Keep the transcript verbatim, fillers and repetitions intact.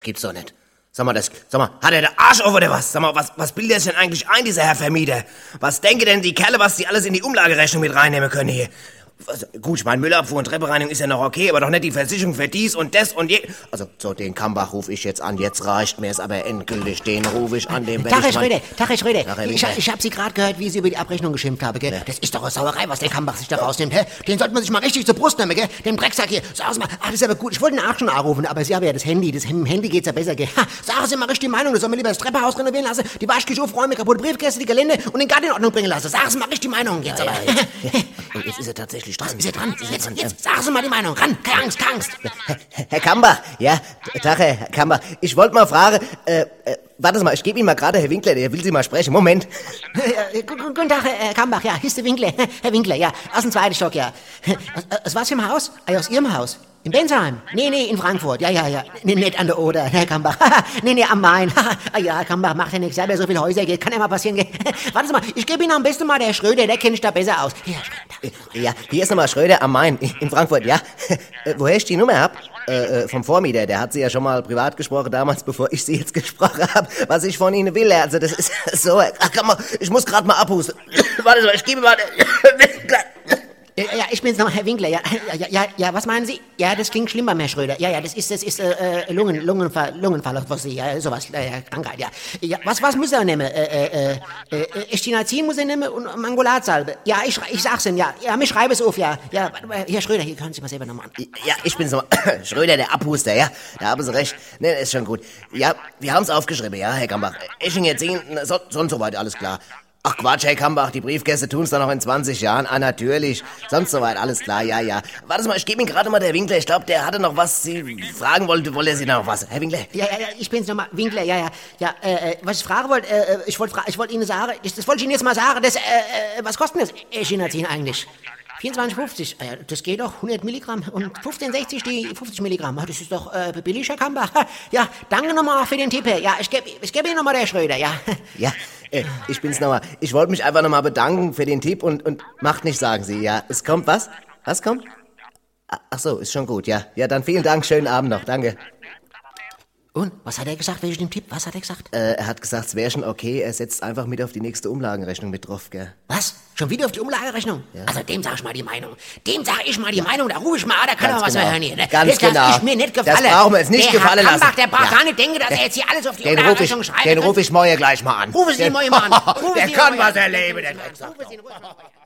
gibt's doch nicht. Sag mal, das, sag mal, hat er den Arsch auf oder was? Sag mal, was, was bildet er sich denn eigentlich ein, dieser Herr Vermieter? Was denken denn die Kerle, was die alles in die Umlagerechnung mit reinnehmen können hier? Was, gut, ich meine, Müllabfuhr und Treppereinigung ist ja noch okay, aber doch nicht die Versicherung für dies und das und je... Also, so, den Kambach rufe ich jetzt an, jetzt reicht mir's aber endgültig, den rufe ich an, den werde Tag, ich... Herr Schröder, Tag, Herr Schröder, Tag, Herr ich, Winkler. ich hab Sie gerade gehört, wie Sie über die Abrechnung geschimpft haben, gell? Ja. Das ist doch eine Sauerei, was der Kambach sich da rausnimmt, hä? Den sollte man sich mal richtig zur Brust nehmen, gell? Den Drecksack hier, sagen Sie mal, ach, das ist aber gut, ich wollte ihn auch schon anrufen, aber Sie haben ja das Handy, das Handy geht's ja besser, gell? Ha, sagen Sie mal richtig die Meinung, das soll man lieber das Treppenhaus renovieren lassen, die Waschküche aufräumen, kaputte Briefkäste, die Gelände und den Garten in Ordnung bringen lassen. Sagen Sie mal richtig die Meinung jetzt, Ja, aber... ja, jetzt, ja, jetzt ist er tatsächlich dran. Ist er dran? Jetzt, jetzt, sagen Sie mal die Meinung, ran, keine Angst, keine Angst. Herr Kambach, ja, Tag, Herr Kambach. Ich wollte mal fragen, äh, äh, warten Sie mal, ich gebe Ihnen mal gerade Herr Winkler, der will Sie mal sprechen. Moment. Ja, guten, guten Tag, Herr Kambach, ja, hier ist der Winkler, Herr Winkler, ja, aus dem zweiten Stock, ja. Aus was für einem Haus? Ah, aus Ihrem Haus? In Bensheim? Nee, nee, in Frankfurt, ja, ja, ja. Nee, nicht an der Oder, Herr Kambach. nee, nee, am Main. Ah ja, Kambach, macht ja nichts, selber so viele Häuser geht, kann ja mal passieren. Gell? Warten Sie mal, ich gebe Ihnen am besten mal der Schröder, der kennt sich da besser aus. Ja, Schröder. Ja, hier ist nochmal Schröder am Main, in Frankfurt, ja. Äh, woher ich die Nummer hab? Äh, äh, vom Vormieter, der hat sie ja schon mal privat gesprochen damals, bevor ich sie jetzt gesprochen habe, was ich von Ihnen will. Also das ist so, ach komm mal, ich muss gerade mal abhusten. Warte mal, ich gebe mal... Ja, ja, ich bin's noch, Herr Winkler, ja, ja, ja, ja, was meinen Sie? Ja, das klingt schlimm beim Herrn Schröder. Ja, ja, das ist, das ist, äh, Lungen, Lungenfall, Lungenfall, was Sie, ja, sowas, äh, Krankheit, ja. Ja, was, was muss er nehmen? Äh, äh, äh, Estinazin muss er nehmen und Mangolatsalbe. Ja, ich, ich sag's Ihnen, ja, ja, ich schreibe es auf, ja. Ja, Herr Schröder, hier können Sie mal selber nochmal an. Ja, ich bin's noch, Schröder, der Abhuster, ja, da haben Sie recht. Ne, ist schon gut. Ja, wir haben's aufgeschrieben, ja, Herr Kambach. Esching jetzt sehen, so, sonst soweit alles klar. Ach Quatsch, Herr Kambach, die Briefkäste tun's dann noch in zwanzig Jahren. Ah, natürlich. Sonst soweit, alles klar, ja, ja. Warte mal, ich gebe Ihnen gerade mal der Winkler. Ich glaube, der hatte noch was, Sie fragen wollte, wollte er Sie noch was. Herr Winkler? Ja, ja, ja, ich bin's nochmal, Winkler, ja, ja. Ja, äh, was ich fragen wollte, äh, ich wollte ich wollte Ihnen sagen, das, das wollte ich Ihnen jetzt mal sagen, das, äh, äh, was kostet das Echinazin eigentlich? vierundzwanzig fünfzig, ja, das geht doch, hundert Milligramm und fünfzehn sechzig die fünfzig Milligramm. Das ist doch äh, billig, Herr Kambach. Ja, danke nochmal für den Tipp, Herr. Ja, ich gebe ich geb Ihnen nochmal der Schröder, ja. Ja, äh, ich bin's nochmal. Ich wollte mich einfach nochmal bedanken für den Tipp und, und macht nicht, sagen Sie, ja. Es kommt was? Was kommt? Ach so, ist schon gut, ja. Ja, dann vielen Dank, schönen Abend noch, danke. Und, was hat er gesagt, welchen dem Tipp? Was hat er gesagt? Äh, er hat gesagt, es wäre schon okay, er setzt einfach mit auf die nächste Umlagenrechnung mit drauf, gell. Was? Schon wieder auf die Umlagerechnung? Ja. Also dem sag ich mal die Meinung. Dem sag ich mal die Meinung, da rufe ich mal an, da kann er was genau. mehr hören hier. Ne? Ganz das genau. Das ist mir nicht gefallen. Das brauchen wir jetzt nicht der gefallen Herr Kambach, lassen. der braucht Ja. gar nicht denken, dass er jetzt hier alles auf die Den ruf ich, Umlagerechnung schreibt. den ruf ich morgen gleich mal an. Rufen Sie ihn morgen mal an. Rufen Der Sie ihn kann morgen was an. erleben, der Drecksack. Rufen Sie ihn ruhig mal an.